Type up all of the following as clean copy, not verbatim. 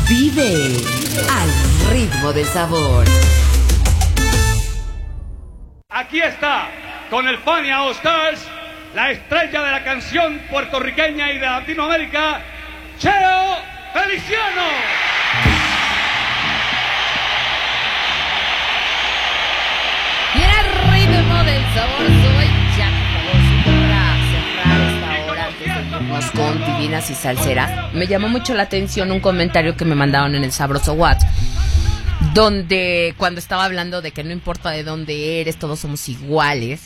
Vive al ritmo del sabor. Aquí está, con el Fania All Stars, la estrella de la canción puertorriqueña y de Latinoamérica, Cheo Feliciano. Y el ritmo del sabor soy Jack, para cerrar esta hora antes de irnos con Divinas y Salseras. Me llamó mucho la atención un comentario que me mandaron en el Sabroso WhatsApp, donde cuando estaba hablando de que no importa de dónde eres, todos somos iguales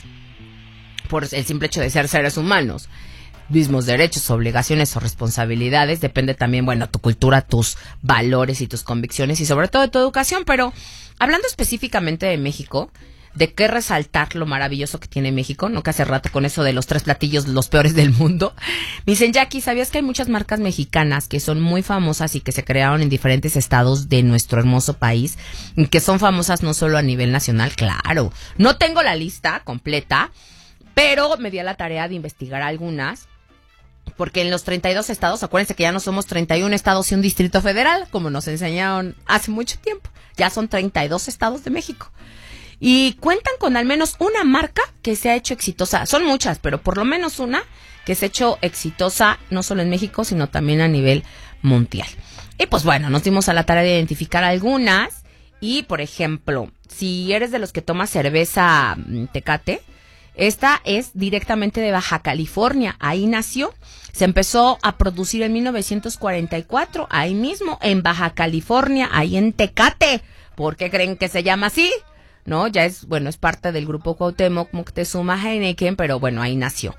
por el simple hecho de ser seres humanos, mismos derechos, obligaciones o responsabilidades, depende también, bueno, tu cultura, tus valores y tus convicciones y sobre todo de tu educación. Pero hablando específicamente de México, de qué resaltar lo maravilloso que tiene México, ¿no? Que hace rato con eso de los 3 platillos los peores del mundo. Me dicen, Jackie, ¿sabías que hay muchas marcas mexicanas que son muy famosas y que se crearon en diferentes estados de nuestro hermoso país, y que son famosas no solo a nivel nacional? Claro, no tengo la lista completa, pero me di a la tarea de investigar algunas, porque en los 32 estados, acuérdense que ya no somos 31 estados y un distrito federal, como nos enseñaron hace mucho tiempo, ya son 32 estados de México. Y cuentan con al menos una marca que se ha hecho exitosa. Son muchas, pero por lo menos una que se ha hecho exitosa no solo en México, sino también a nivel mundial. Y pues bueno, nos dimos a la tarea de identificar algunas. Y por ejemplo, si eres de los que toma cerveza Tecate, esta es directamente de Baja California. Ahí nació. Se empezó a producir en 1944, ahí mismo, en Baja California, ahí en Tecate. ¿Por qué creen que se llama así? No, ya es, bueno, es parte del grupo Cuauhtémoc Moctezuma Heineken, pero bueno, ahí nació.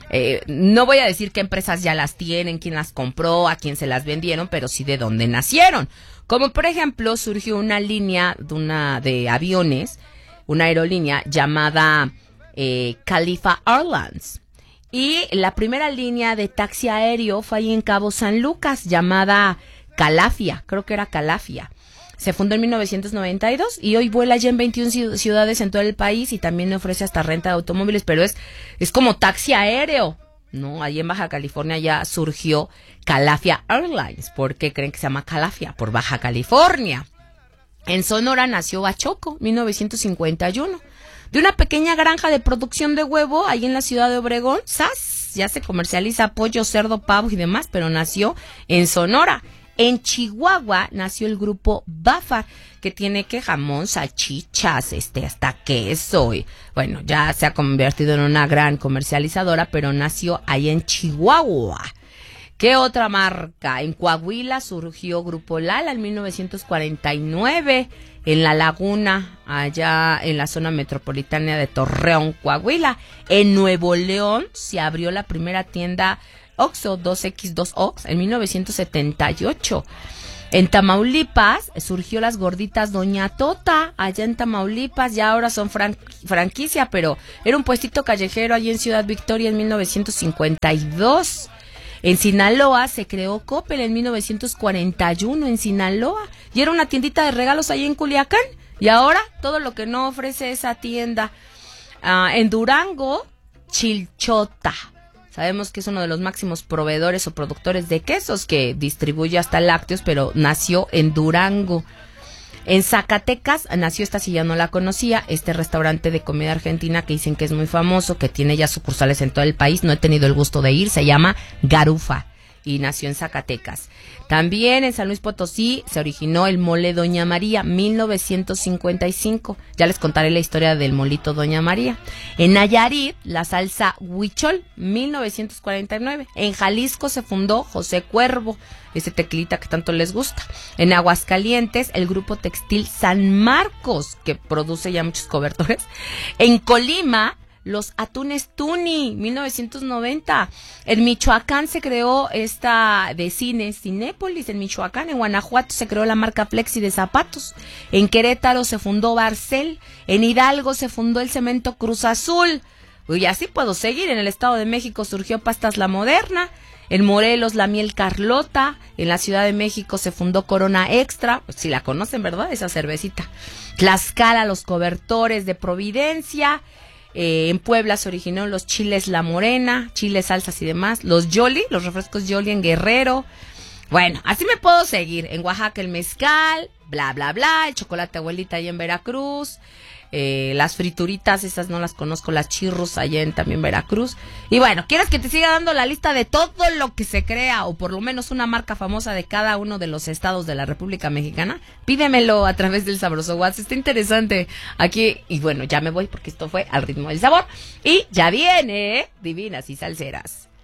No voy a decir qué empresas ya las tienen, quién las compró, a quién se las vendieron, pero sí de dónde nacieron. Como por ejemplo, surgió una línea de aviones, una aerolínea llamada Khalifa Airlines. Y la primera línea de taxi aéreo fue ahí en Cabo San Lucas, llamada Calafia, creo que era Calafia. Se fundó en 1992 y hoy vuela ya en 21 ciudades en todo el país y también ofrece hasta renta de automóviles, pero es como taxi aéreo, ¿no? Ahí en Baja California ya surgió Calafia Airlines. ¿Por qué creen que se llama Calafia? Por Baja California. En Sonora nació Bachoco, 1951. De una pequeña granja de producción de huevo, ahí en la ciudad de Obregón, ¡zas! Ya se comercializa pollo, cerdo, pavo y demás, pero nació en Sonora. En Chihuahua nació el grupo Bafar, que tiene que jamón, salchichas, hasta queso. Y, bueno, ya se ha convertido en una gran comercializadora, pero nació ahí en Chihuahua. ¿Qué otra marca? En Coahuila surgió Grupo Lala en 1949, en La Laguna, allá en la zona metropolitana de Torreón, Coahuila. En Nuevo León se abrió la primera tienda Oxxo 2X2 Ox en 1978. En Tamaulipas surgió las gorditas Doña Tota, allá en Tamaulipas, ya ahora son franquicia, pero era un puestito callejero allí en Ciudad Victoria en 1952. En Sinaloa se creó Coppel en 1941 en Sinaloa y era una tiendita de regalos ahí en Culiacán, y ahora todo lo que no ofrece esa tienda. En Durango, Chilchota. Sabemos que es uno de los máximos proveedores o productores de quesos, que distribuye hasta lácteos, pero nació en Durango. En Zacatecas nació, esta sí ya no la conocía, este restaurante de comida argentina que dicen que es muy famoso, que tiene ya sucursales en todo el país. No he tenido el gusto de ir, se llama Garufa y nació en Zacatecas. También en San Luis Potosí se originó el mole Doña María, 1955. Ya les contaré la historia del molito Doña María. En Nayarit, la salsa Huichol, 1949. En Jalisco se fundó José Cuervo, ese tequilita que tanto les gusta. En Aguascalientes, el grupo textil San Marcos, que produce ya muchos cobertores. En Colima, los atunes Tuni, 1990. En Michoacán se creó esta de Cinépolis, en Michoacán. En Guanajuato se creó la marca Flexi de zapatos. En Querétaro se fundó Barcel. En Hidalgo se fundó el cemento Cruz Azul. Y así puedo seguir. En el Estado de México surgió Pastas La Moderna. En Morelos, la miel Carlota. En la Ciudad de México se fundó Corona Extra. Pues si la conocen, ¿verdad? Esa cervecita. Tlaxcala, los cobertores de Providencia. En Puebla se originó los chiles La Morena, chiles, salsas y demás. Los Yoli, los refrescos Yoli en Guerrero. Bueno, así me puedo seguir. En Oaxaca el mezcal, bla, bla, bla, el chocolate abuelita allá en Veracruz, las frituritas, esas no las conozco, las chirros allá en también Veracruz. Y bueno, ¿quieres que te siga dando la lista de todo lo que se crea o por lo menos una marca famosa de cada uno de los estados de la República Mexicana? Pídemelo a través del Sabroso WhatsApp, está interesante aquí. Y bueno, ya me voy porque esto fue Al Ritmo del Sabor y ya viene Divinas y Salseras.